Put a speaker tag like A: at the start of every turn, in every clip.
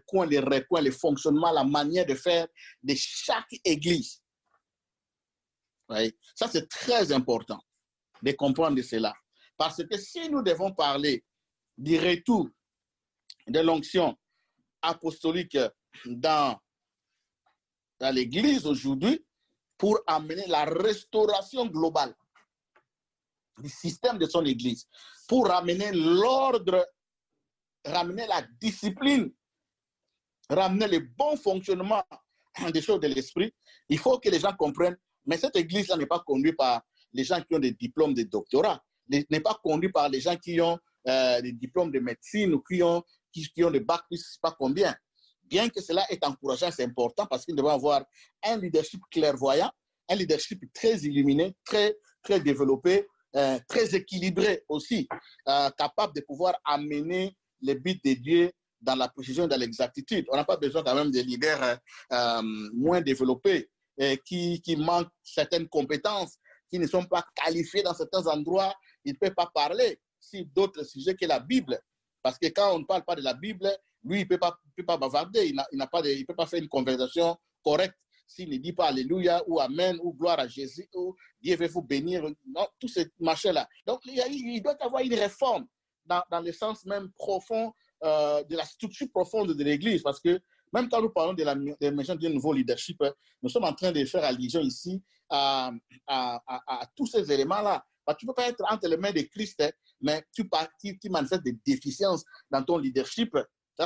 A: coins, les recoins, les fonctionnements, la manière de faire de chaque église. Oui. Ça, c'est très important de comprendre cela. Parce que si nous devons parler du retour de l'onction apostolique dans l'église aujourd'hui, pour amener la restauration globale du système de son église, pour ramener l'ordre, ramener la discipline, ramener le bon fonctionnement des choses de l'esprit, il faut que les gens comprennent, mais cette église-là n'est pas conduite par les gens qui ont des diplômes de doctorat, n'est pas conduite par les gens qui ont des diplômes de médecine ou qui ont des bacs, je ne sais pas combien. Bien que cela est encourageant, c'est important parce qu'il devait avoir un leadership clairvoyant, un leadership très illuminé, très développé, très équilibré aussi, capable de pouvoir amener les buts de Dieu dans la précision et dans l'exactitude. On n'a pas besoin quand même de leaders moins développés qui manquent certaines compétences, qui ne sont pas qualifiés dans certains endroits. Ils ne peuvent pas parler sur d'autres sujets que la Bible. Parce que quand on ne parle pas de la Bible, lui, il ne peut pas bavarder, il ne peut pas faire une conversation correcte s'il ne dit pas Alléluia ou Amen ou gloire à Jésus ou Dieu veut vous bénir, non, tout ce machin-là. Donc, il doit y avoir une réforme dans le sens même profond de la structure profonde de l'Église. Parce que même quand nous parlons de l'émergence d'un nouveau leadership, nous sommes en train de faire allusion ici à tous ces éléments-là. Tu ne peux pas être entre les mains de Christ, mais tu manifestes des déficiences dans ton leadership. Ça,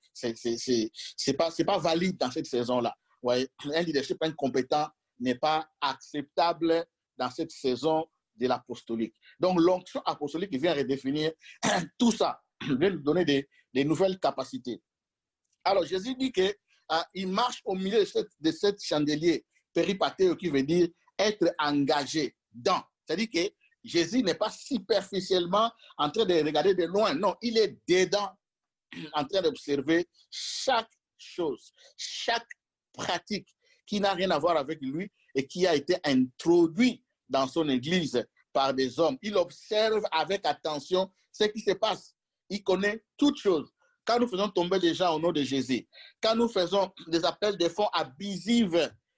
A: c'est pas valide dans cette saison-là. Ouais. Un leadership incompétent n'est pas acceptable dans cette saison de l'apostolique. Donc, l'onction apostolique vient redéfinir tout ça, vient nous donner des nouvelles capacités. Alors, Jésus dit qu'il marche au milieu de cette chandelier péripatéo qui veut dire être engagé dans. C'est-à-dire que Jésus n'est pas superficiellement en train de regarder de loin. Non, il est dedans, en train d'observer chaque chose, chaque pratique qui n'a rien à voir avec lui et qui a été introduit dans son église par des hommes. Il observe avec attention ce qui se passe. Il connaît toutes choses. Quand nous faisons tomber les gens au nom de Jésus, quand nous faisons des appels de fonds abusifs,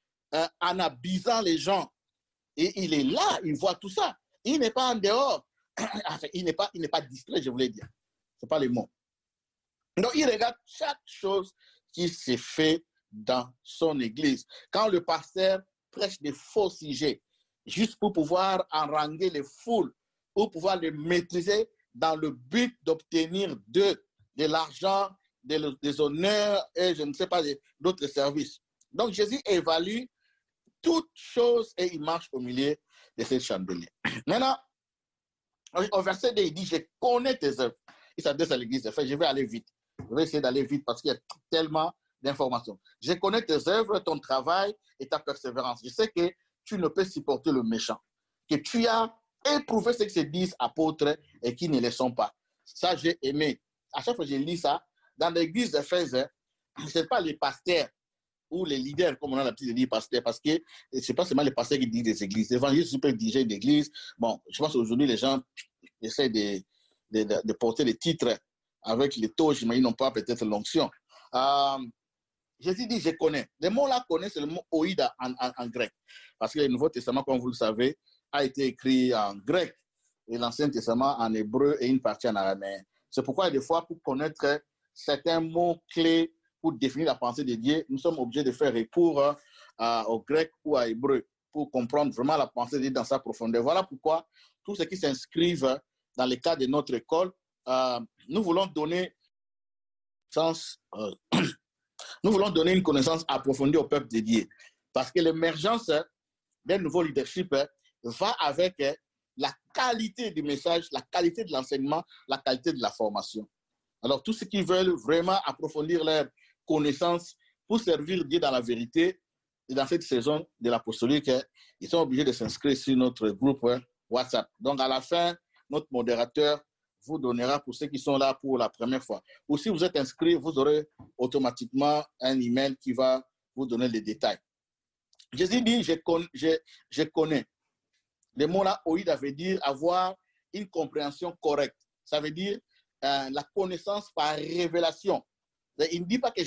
A: en abusant les gens, et il est là, il voit tout ça. Il n'est pas en dehors. Enfin, il n'est pas distrait, je voulais dire. Ce n'est pas le mot. Donc, il regarde chaque chose qui se fait dans son église. Quand le pasteur prêche des faux sujets, juste pour pouvoir haranguer les foules, pour pouvoir les maîtriser dans le but d'obtenir de l'argent, des honneurs et je ne sais pas, d'autres services. Donc, Jésus évalue toutes choses et il marche au milieu de ces chandeliers. Maintenant, au verset 2, il dit, je connais tes œuvres. Il s'adresse à l'église. Je vais aller vite. Je vais essayer d'aller vite parce qu'il y a tellement d'informations. Je connais tes œuvres, ton travail et ta persévérance. Je sais que tu ne peux supporter le méchant, que tu as éprouvé ce que se disent apôtres et qui ne le sont pas. Ça, j'ai aimé. À chaque fois que je lis ça, dans l'église d'Éphèse, ce n'est pas les pasteurs ou les leaders, comme on a l'habitude de dire pasteurs, parce que ce n'est pas seulement les pasteurs qui disent des églises. Les évangélistes peuvent diriger une église. Bon, je pense qu'aujourd'hui, les gens essaient de porter les titres avec les taux, j'imagine, n'ont pas peut-être l'onction. Jésus dit, je connais. Le mot là, connaît, c'est le mot oïda en grec. Parce que le Nouveau Testament, comme vous le savez, a été écrit en grec et l'Ancien Testament en hébreu et une partie en araméen. C'est pourquoi, des fois, pour connaître certains mots clés pour définir la pensée de Dieu, nous sommes obligés de faire recours au grec ou à hébreu pour comprendre vraiment la pensée de Dieu dans sa profondeur. Voilà pourquoi tous ceux qui s'inscrivent dans le cadre de notre école, nous voulons donner une connaissance approfondie au peuple de Dieu. Parce que l'émergence d'un nouveau leadership va avec la qualité du message, la qualité de l'enseignement, la qualité de la formation. Alors, tous ceux qui veulent vraiment approfondir leur connaissance pour servir Dieu dans la vérité, et dans cette saison de l'apostolique, ils sont obligés de s'inscrire sur notre groupe WhatsApp. Donc, à la fin, notre modérateur vous donnera pour ceux qui sont là pour la première fois. Ou si vous êtes inscrit, vous aurez automatiquement un email qui va vous donner les détails. Jésus dit, je connais. Le mot là, oïda, veut dire avoir une compréhension correcte. Ça veut dire la connaissance par révélation. Il ne dit pas que